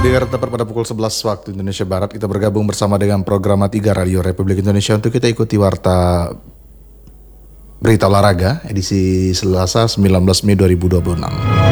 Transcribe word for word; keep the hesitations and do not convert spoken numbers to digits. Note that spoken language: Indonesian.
pendengar, tepat pada pukul sebelas waktu Indonesia Barat, kita bergabung bersama dengan program tiga Radio Republik Indonesia untuk kita ikuti warta berita olahraga edisi Selasa sembilan belas Mei dua ribu dua puluh enam.